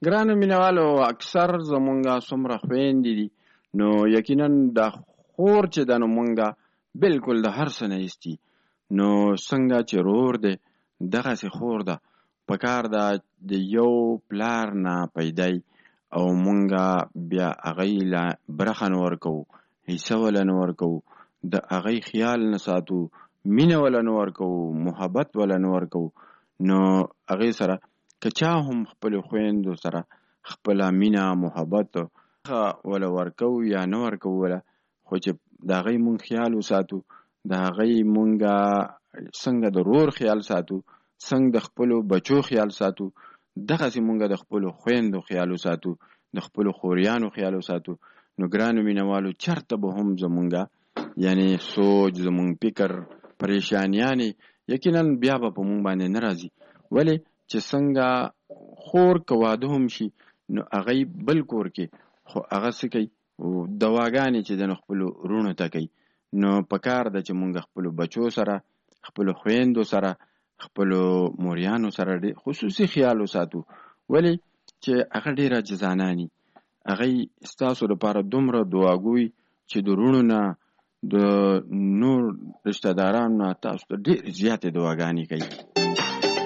ګرانو مینوالو، اکثر زمونږه څومره خویندې دي نو یقینا دا خور چې ده نو مونږه بلکل د هر څه نه ایستي. نو څنګه چې رور دی دغسې خور ده. پکار ده د یو پلار نه پیدای او مونږه بیا هغی له برخه نه ورکوو، حصه وله نه ورکوو، د هغی خیال نه ساتو، مینه وله نه ورکوو، محبت وله نه ورکوو. نو هغې سره که چا هم خپلو خویندو سره خپله مینه محبت وله ورکوو یا نه ورکوو وله، خو چې د هغی مونږ خیال وساتو، د هغی مونږه څنګه د رور خیال ساتو، څنګه د خپلو بچو خیال ساتو، دغسې مونږه د خپلو خویندو خیال وساتو، د خپلو خوریانو خیال وساتو. نو ګرانو مینوالو، چرته به هم زمونږه یعنی سوچ، زمونږ فکر، پریشانیانې یقینا بیا به په مونږ باندې نه راځي. ولې چې څنګه خور که واده هم شي نو هغی بل کور کې خو هغه څه کوي، دواګانې چې د نو خپلو وروڼو ته کوي. نو پکار ده چې مونږ خپلو بچو سره، خپلو خویندو سره، خپلو موریانو سره خصوصي خیال وساتو. ولې چې هغه ډېر عاجزانه دي، هغی ستاسو لپاره دومره دعاګوي چې د وروڼو نه، د نور رشته دارانو نه تاسو ته ډېرې زیاتې دعاګانې کوي.